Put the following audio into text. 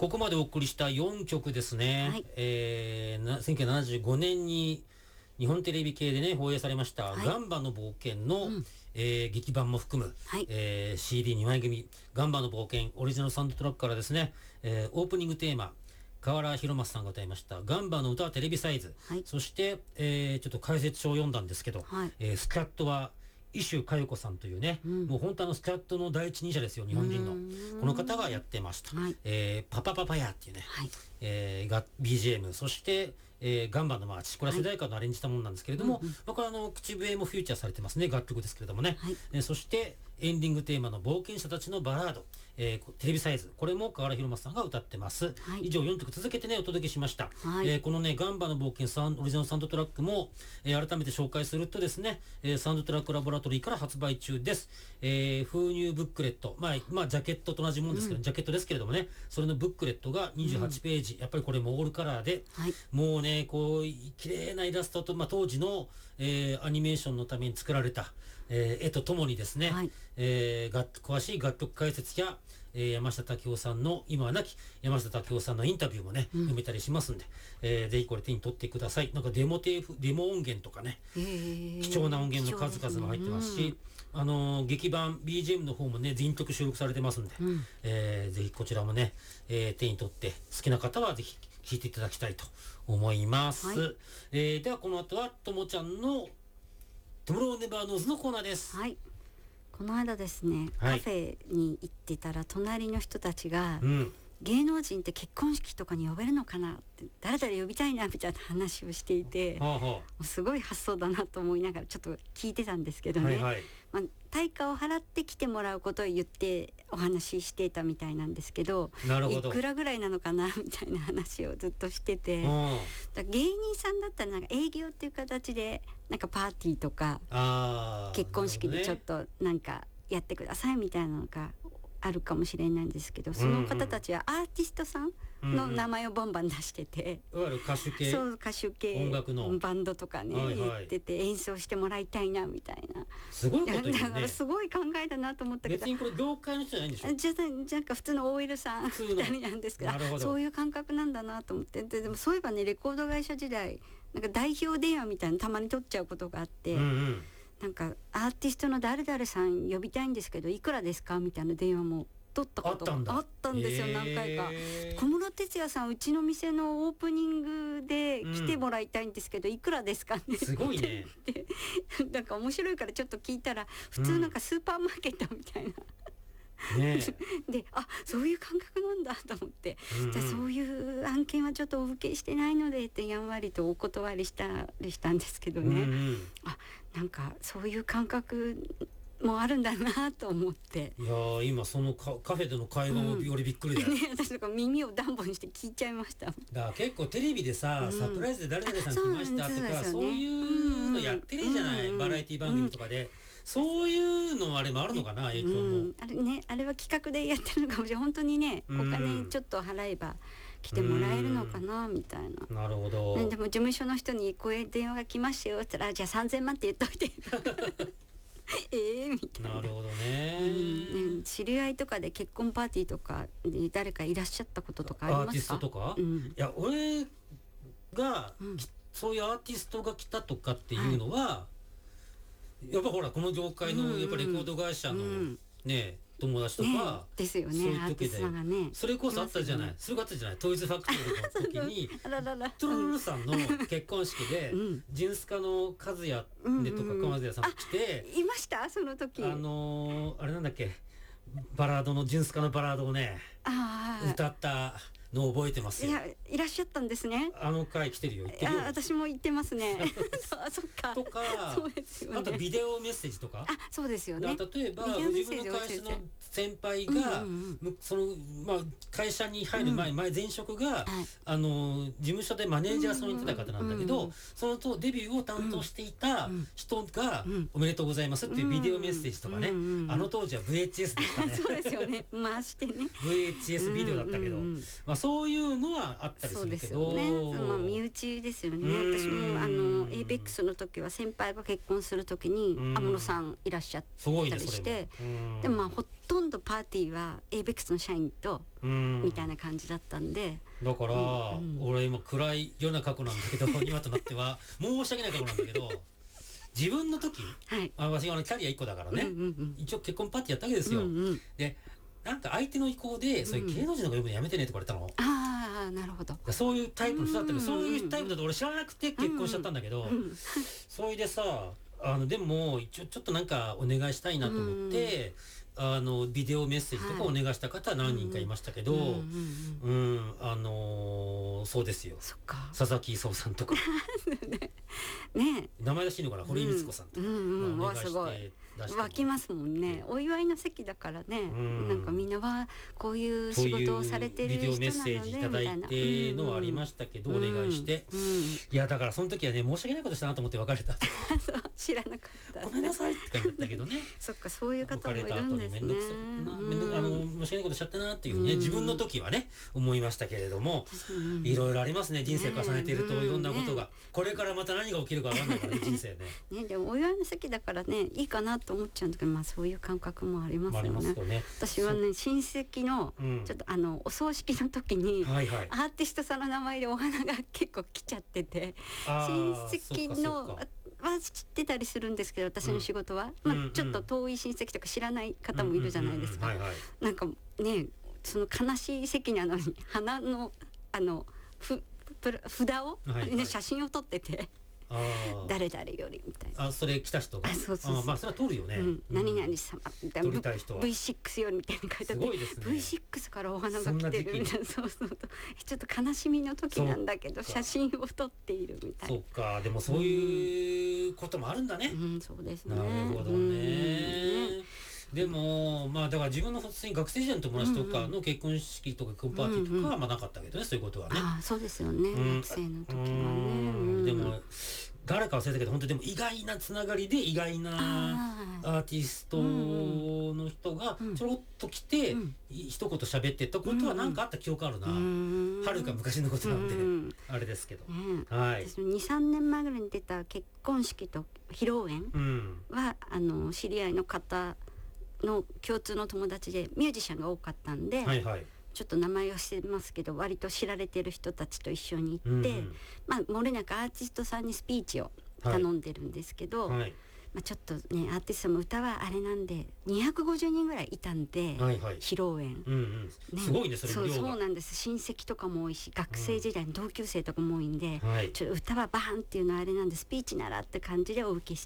ここまでお送りした4曲ですね。 はい 1975年に日本テレビ系でね、放映されました、 はいガンバの冒険の、劇版も含む、 はい CD2 枚組、ガンバの冒険オリジナルサウンドトラックからですね、オープニングテーマ、河原博正さんが歌いました、ガンバの歌はテレビサイズ。 はい、 そして、ちょっと解説書を読んだんですけど、 はいスキャットは、伊集佳代子さんというね、もう本当スキャットの第一人者ですよ、日本人の。この方がやってました。 はいパパパパヤっていうね、 はいが BGM、そして、ガンバのマーチ。これは世代歌のアレンジしたものなんですけれども、これは口笛もフューチャーされてますね、楽曲ですけれどもね。 はいそして、エンディングテーマの冒険者たちのバラード、テレビサイズ。これも河原博正さんが歌ってます。 はい、 以上4曲続けてね、お届けしました。 はい、 このね、ガンバの冒険オリジナルサウンドトラックも、改めて紹介するとですね、サウンドトラックラボラトリーから発売中です。封入ブックレット。まあ、ジャケットと同じもんですけど、ジャケットですけれどもね、それのブックレットが28ページ。やっぱりこれもオールカラーで、 はい、 もうね、こう、綺麗なイラストと、当時の、アニメーションのために作られた、絵とともにですね、 はい、 詳しい楽曲解説や、山下武夫さんの、今は亡き山下武夫さんのインタビューもね、読めたりしますんで、ぜひこれ手に取ってください。なんかデモ音源とかね、貴重な音源の数々も入ってますし、劇版 BGM の方もね、全曲収録されてますんで、ぜひこちらもね、手に取って好きな方はぜひ聴いていただきたいと思います。 はい、 ではこの後はともちゃんのトゥモローネバーノーズのコーナーです。 はい、この間ですね、 はい、 カフェに行ってたら隣の人たちが、 うん芸能人って結婚式とかに呼べるのかなって、誰々呼びたいなみたいな話をしていて、もうすごい発想だなと思いながらちょっと聞いてたんですけどね、対価を払って来てもらうことを言ってお話ししていたみたいなんですけど、いくらぐらいなのかなみたいな話をずっとしてて、だ芸人さんだったらなんか営業っていう形でなんかパーティーとか結婚式でちょっとなんかやってくださいみたいなのがあるかもしれないんですけど、その方たちはアーティストさんの名前をバンバン出してて、 いわゆる歌手系、 そう歌手系音楽のバンドとかね、言ってて演奏してもらいたいなみたいな、 すごいこと言うね。 だからすごい考えだなと思ったけど、 別にこれ業界の人じゃないんでしょ。 じゃあ普通の OL さん2人なんですけど、そういう感覚なんだなと思って。でもそういえばね、レコード会社時代なんか代表電話みたいなのたまに取っちゃうことがあって、なんかアーティストの誰々さん呼びたいんですけどいくらですかみたいな電話も取ったことがあったんですよ、何回か。小室哲哉さん、うちの店のオープニングで来てもらいたいんですけど、いくらですかね。 すごいね。 なんか面白いからちょっと聞いたら、普通なんかスーパーマーケットみたいな。で、そういう感覚なんだと思って、じゃあそういう案件はちょっとお受けしてないのでってやんわりとお断りしたんですけどね、なんかそういう感覚もあるんだなと思って。 いや今そのカフェでの会話もよりびっくりだよ、 私とか耳をダンボにして聞いちゃいました。だから結構テレビでさ、サプライズで誰々さん来ましたとか、そういうのやってるじゃない、バラエティ番組とかで。そういうのあれもあるのかな、影響も。 あれは企画でやってるのかもしれない。本当にね、お金ちょっと払えば来てもらえるのかなみたいな。 なるほど。 でも事務所の人にこういう電話が来ましたよって言ったら、じゃあ3000万って言っといてみたいな。 なるほどね、 知り合いとかで結婚パーティーとかで誰かいらっしゃったこととかありますか？ アーティストとか、いや俺が、そういうアーティストが来たとかっていうのは、やっぱほらこの業界のやっぱレコード会社のね、友達とか、 ですよね、 そういう時で、それこそあったじゃない、それがあったじゃない、トイズファクトリーの時にトゥルルルさんの結婚式でジンスカの和也とか和也さんが来て、 いましたその時。 あれなんだっけ、バラードのジンスカのバラードをね歌ったのを覚えてますよ。 いらっしゃったんですね。 回来てるよ、行ってるよ。 私も行ってますね。そっか。 とか、 そうですよね。 あとビデオメッセージとか。 そうですよね。 例えば自分の会社の先輩がその会社に入る前前職が事務所でマネージャーさんをやってた方なんだけど、そのとデビューを担当していた人がおめでとうございますっていうビデオメッセージとかね。当時は VHS でしたね。 そうですよね。回してね。 VHS ビデオだったけど、 そういうのはあったりするけど、 そうですよね、まあ、身内ですよね。私もABEX の時は先輩が結婚する時に安室さんいらっしゃったりして、でもまあほとんどパーティーは ABEX の社員とみたいな感じだったんで、 だから、俺今暗いような過去なんだけど今となっては申し訳ない過去なんだけど自分の時、私がキャリア1個だからね、一応結婚パーティーやったわけですよ、でなんか相手の意向でそういう芸能人の子呼ぶのやめてねって言われたの。 ああ、なるほど。 そういうタイプの人だったけど、そういうタイプだと俺知らなくて結婚しちゃったんだけど、それでさでもちょっとなんかお願いしたいなと思って、ビデオメッセージとかお願いした方は何人かいましたけど、そうですよ、佐々木功さんとかね、名前らしいのかな、堀井光子さんとかお願いして湧きますもんね。お祝いの席だからね、なんかみんなはこういう仕事をされてる人なのでビデオメッセージいただいてのはありましたけど、お願いして、いやだからその時はね申し訳ないことしたなと思って別れた知らなかった、 ごめんなさいって言ったけどねそっか、そういう方もいるんですね。 申し訳ないことしちゃったなっていうね、自分の時はね思いましたけれども、いろいろありますね、人生重ねているといろんなことが、これからまた何が起きるか分かんないからね、人生ね。 でもお祝いの席だからねいいかなと思っちゃうんだけど、まあそういう感覚もありますよね。私はね親戚のちょっとお葬式の時にアーティストさんの名前でお花が結構来ちゃってて、親戚のは知ってたりするんですけど、私の仕事は、ちょっと遠い親戚とか知らない方もいるじゃないですか。なんかね、その悲しい席なのに花の札を、写真を撮ってて誰々よりみたいな。 それ来た人が、まあそれは撮るよね。 何々様撮りたい人は V6 よりみたいに書いてあって、V6 からお花が来てるみたいな、そうちょっと悲しみの時なんだけど写真を撮っているみたいな。 そうか、でもそういうこともあるんだね。 そうですね。 なるほどね。でもまあだから自分の普通に学生時代の友達とかの結婚式とか結婚パーティーとかはまあなかったけどね、そういうことはね。 そうですよね、学生の時はね。 でも誰か忘れたけど本当にでも意外なつながりで意外なアーティストの人がちょろっと来て一言喋ってたことは何かあった記憶あるな。はるか昔のことなんであれですけど、 私2、3年前ぐらいに出た結婚式と披露宴は知り合いの方の共通の友達でミュージシャンが多かったんで、ちょっと名前をしてますけど割と知られてる人たちと一緒に行って、まあ漏れなくアーティストさんにスピーチを頼んでるんですけど、まあちょっとねアーティストも歌はあれなんで250人ぐらいいたんで、披露宴、 すごいね、それも量が。 そうなんです。親戚とかも多いし学生時代の同級生とかも多いんで、ちょっと歌はバーンっていうのはあれなんでスピーチならって感じでお受けして